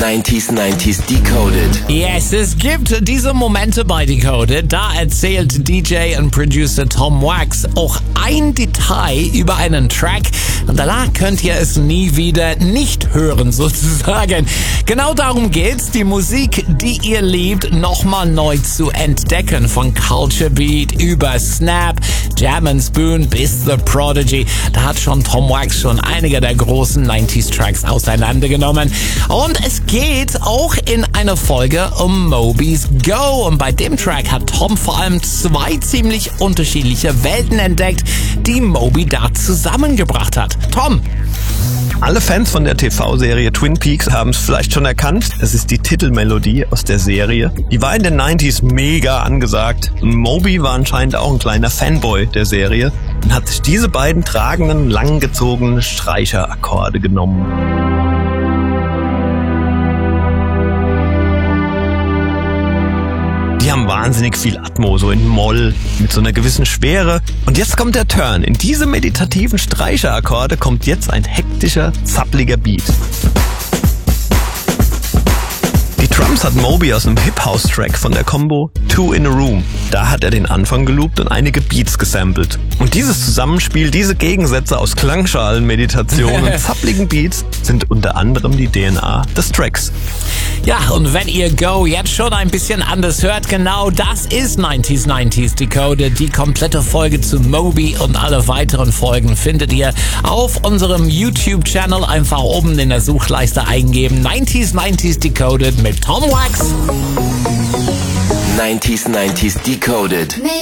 90s Decoded. Yes, es gibt diese Momente bei Decoded. Da erzählt DJ und Producer Tom Wax auch ein Detail über einen Track und danach könnt ihr es nie wieder nicht hören, sozusagen. Genau darum geht's, die Musik, die ihr liebt, nochmal neu zu entdecken. Von Culture Beat über Snap, Jam & Spoon bis The Prodigy. Da hat schon Tom Wax schon einige der großen 90s Tracks auseinandergenommen. Und es geht auch in einer Folge um Moby's Go. Und bei dem Track hat Tom vor allem zwei ziemlich unterschiedliche Welten entdeckt, die Moby da zusammengebracht hat. Tom! Alle Fans von der TV-Serie Twin Peaks haben es vielleicht schon erkannt. Es ist die Titelmelodie aus der Serie. Die war in den 90s mega angesagt. Und Moby war anscheinend auch ein kleiner Fanboy der Serie und hat sich diese beiden tragenden, langgezogenen Streicherakkorde genommen. Die haben wahnsinnig viel Atmo, so in Moll, mit so einer gewissen Schwere. Und jetzt kommt der Turn. In diese meditativen Streicherakkorde kommt jetzt ein hektischer, zappliger Beat. Die Drums hat Moby aus einem Hip-House-Track von der Combo Two in a Room. Da hat er den Anfang geloopt und einige Beats gesampelt. Und dieses Zusammenspiel, diese Gegensätze aus Klangschalen, Meditation und zappligen Beats sind unter anderem die DNA des Tracks. Ja, und wenn ihr Go jetzt schon ein bisschen anders hört, genau das ist 90s Decoded. Die komplette Folge zu Moby und alle weiteren Folgen findet ihr auf unserem YouTube-Channel. Einfach oben in der Suchleiste eingeben. 90s Decoded mit Tom Wax. 90s Decoded.